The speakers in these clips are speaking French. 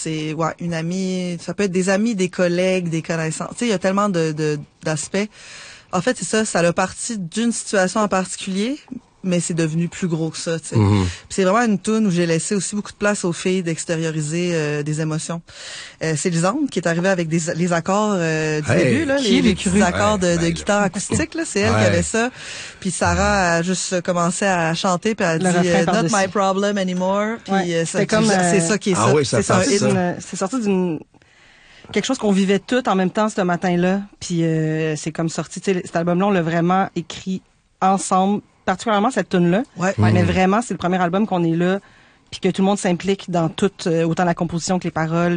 c'est une amie, ça peut être des amis, des collègues, des connaissances. Tu sais, il y a tellement d'aspects. En fait, c'est ça a parti d'une situation en particulier, mais c'est devenu plus gros que ça, tu sais. Puis c'est vraiment une toune où j'ai laissé aussi beaucoup de place aux filles d'extérioriser des émotions. C'est Lisande qui est arrivée avec les accords du début, là, les petits accords de guitare acoustique, là, c'est elle qui avait ça. Puis Sarah a juste commencé à chanter, puis elle a dit « Not my problem anymore ». Puis c'est ça qui est ça. Oui, c'est ça. C'est sorti d'une quelque chose qu'on vivait tout en même temps ce matin-là. Puis c'est comme sorti, tu sais, cet album-là, on l'a vraiment écrit ensemble, particulièrement cette tune-là. Mais vraiment, c'est le premier album qu'on est là, puis que tout le monde s'implique dans tout, autant la composition que les paroles,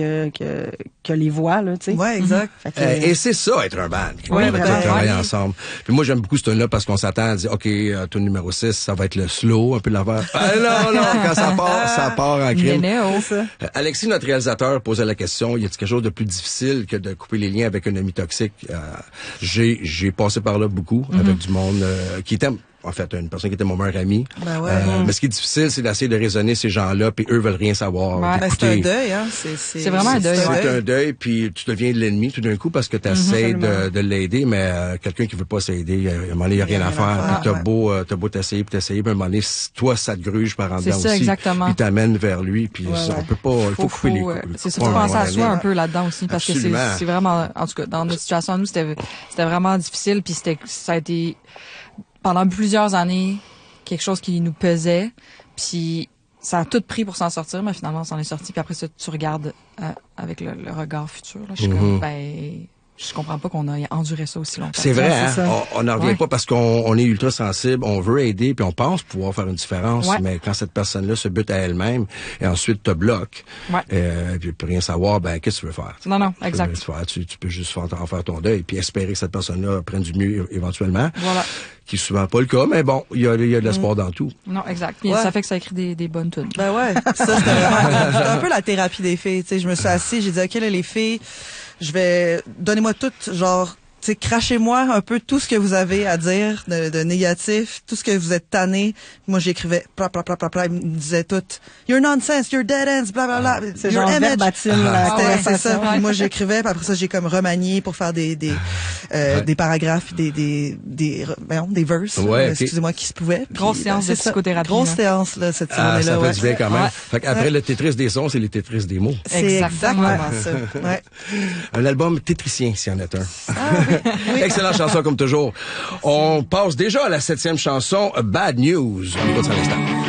que les voix, là, tu sais. Ouais, exact. Et c'est ça, être un band. Oui, vraiment. Travailler ensemble. Puis moi, j'aime beaucoup ce tune-là parce qu'on s'attend à dire, OK, tune numéro 6, ça va être le slow, un peu de l'envers. Non, quand ça part en crime. Alexis, notre réalisateur, posait la question, y a-t-il quelque chose de plus difficile que de couper les liens avec un ami toxique? J'ai passé par là beaucoup, avec du monde qui t'aime. En fait, une personne qui était mon meilleur ami. Mais ce qui est difficile, c'est d'essayer de raisonner ces gens-là, puis eux veulent rien savoir. C'est un deuil, hein. C'est vraiment un deuil. C'est un deuil, puis tu deviens de l'ennemi tout d'un coup parce que tu essaies de l'aider, mais quelqu'un qui veut pas s'aider, à un moment donné, il y a rien à faire. Puis t'as beau t'essayer, puis à un moment donné, toi, ça te gruge par en dedans aussi. Exactement. Puis t'amènes vers lui, puis on peut pas, il faut couper les coups. C'est ça, faut penser à soi un peu là-dedans aussi, parce que c'est vraiment, en tout cas, dans notre situation à nous, c'était vraiment difficile, puis ça a été pendant plusieurs années quelque chose qui nous pesait, puis ça a tout pris pour s'en sortir, mais finalement on s'en est sorti, puis après ça tu regardes avec le regard futur, là, je suis comme je comprends pas qu'on a enduré ça aussi longtemps. C'est vrai, hein? On n'en revient pas parce qu'on est ultra sensible, on veut aider, puis on pense pouvoir faire une différence, mais quand cette personne-là se bute à elle-même et ensuite te bloque, puis peut rien savoir, qu'est-ce que tu veux faire? Non, exact. Tu peux juste en faire ton deuil, puis espérer que cette personne-là prenne du mieux éventuellement. Voilà. Qui est souvent pas le cas, mais bon, il y a de l'espoir dans tout. Non, exact. Puis ça fait que ça écrit des bonnes tunes. Ça, c'était un peu la thérapie des filles. Tu sais, je me suis assise, j'ai dit, OK, là, les filles, donnez-moi tout, genre, tu sais, crachez-moi un peu tout ce que vous avez à dire de négatif, tout ce que vous êtes tanné. Moi, j'écrivais, ils me disaient tout, you're nonsense, you're dead ends, blablabla. C'est genre verbatim, c'est ça. Puis moi, j'écrivais, puis après ça, j'ai comme remanié pour faire des paragraphes, des verses. Excusez-moi, qui se pouvaient. Grosse séance de psychothérapie. Grosse séance, là, cette journée-là. Ça fait du bien quand même. Fait qu'après le Tetris des sons, c'est le Tetris des mots. C'est exactement ça. Un album tétricien, s'il y en a un. Oui. Excellente chanson comme toujours. On passe déjà à la 7e chanson, Bad News. On écoute ça à l'instant.